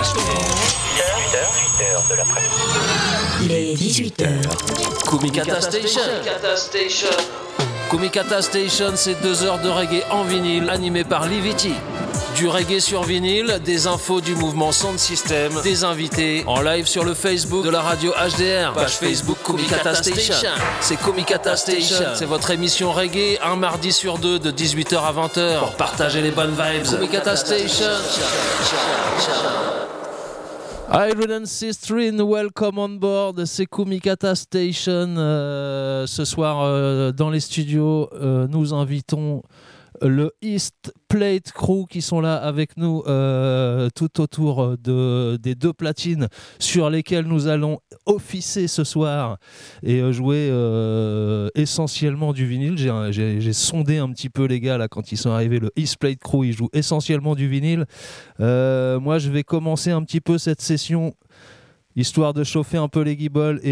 8h de l'après-midi. Il est 18h. Kumikata Station. Kumikata Station, c'est 2 heures de reggae en vinyle animé par Liviti. Du reggae sur vinyle, des infos du mouvement Sound System, des invités en live sur le Facebook de la radio HDR, page Facebook Kumikata Station. C'est Kumikata Station, c'est votre émission reggae, un mardi sur 2 de 18h à 20h pour partager les bonnes vibes. Kumikata Station. Iron Sistrin, welcome on board, c'est Kumikata Station. Ce soir, dans les studios, nous invitons le East Plate Crew qui sont là avec nous tout autour des 2 platines sur lesquelles nous allons officer ce soir et jouer essentiellement du vinyle. J'ai sondé un petit peu les gars là quand ils sont arrivés. Le East Plate Crew, ils jouent essentiellement du vinyle. Moi je vais commencer un petit peu cette session histoire de chauffer un peu les guibolles